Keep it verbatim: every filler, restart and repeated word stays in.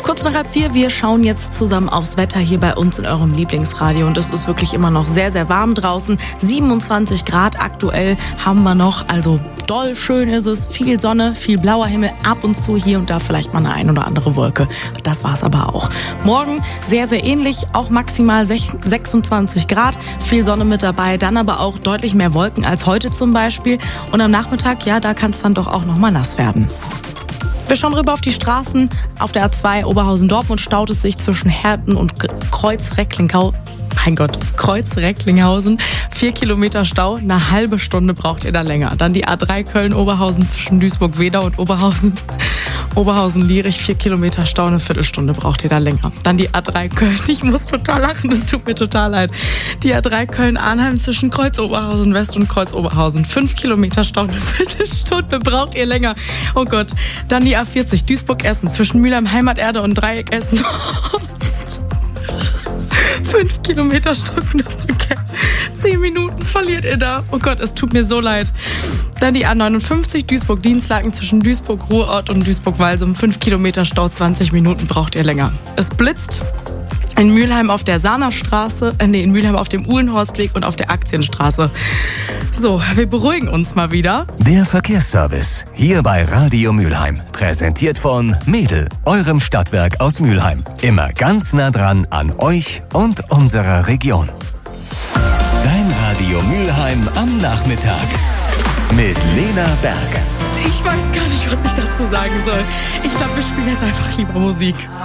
Kurz nach halb vier, wir schauen jetzt zusammen aufs Wetter hier bei uns in eurem Lieblingsradio. Und es ist wirklich immer noch sehr, sehr warm draußen. siebenundzwanzig Grad aktuell haben wir noch. Also doll schön ist es. Viel Sonne, viel blauer Himmel. Ab und zu hier und da vielleicht mal eine ein oder andere Wolke. Das war's aber auch. Morgen sehr, sehr ähnlich. Auch maximal sechsundzwanzig Grad. Viel Sonne mit dabei. Dann aber auch deutlich mehr Wolken als heute zum Beispiel. Und am Nachmittag, ja, da kann es dann doch auch noch mal nass werden. Wir schauen rüber auf die Straßen. Auf der A zwei Oberhausen-Dortmund staut es sich zwischen Herten und Kreuz-Recklinghausen. Mein Gott, Kreuz-Recklinghausen. Vier Kilometer Stau, eine halbe Stunde braucht ihr da länger. Dann die A drei Köln-Oberhausen zwischen Duisburg-Wedau und Oberhausen. Oberhausen-Lierich, vier Kilometer Stau, eine Viertelstunde braucht ihr da länger. Dann die A drei Köln, ich muss total lachen, das tut mir total leid. Die A drei Köln-Arnheim zwischen Kreuz-Oberhausen-West und Kreuz-Oberhausen. Fünf Kilometer Stau, eine Viertelstunde braucht ihr länger. Oh Gott. Dann die A vierzig Duisburg-Essen zwischen Mülheim Heimaterde und Dreieck Essen Ost. Fünf Kilometer stockender Verkehr. Zehn Minuten verliert ihr da. Oh Gott, es tut mir so leid. Dann die A neunundfünfzig Duisburg-Dienstlaken zwischen Duisburg-Ruhrort und Duisburg-Walsum. Fünf Kilometer Stau, zwanzig Minuten braucht ihr länger. Es blitzt. In Mülheim auf der Sahnerstraße, äh, nee, in Mülheim auf dem Uhlenhorstweg und auf der Aktienstraße. So, wir beruhigen uns mal wieder. Der Verkehrsservice, hier bei Radio Mülheim. Präsentiert von Mädel, eurem Stadtwerk aus Mülheim. Immer ganz nah dran an euch und unserer Region. Dein Radio Mülheim am Nachmittag. Mit Lena Berg. Ich weiß gar nicht, was ich dazu sagen soll. Ich glaube, wir spielen jetzt einfach lieber Musik.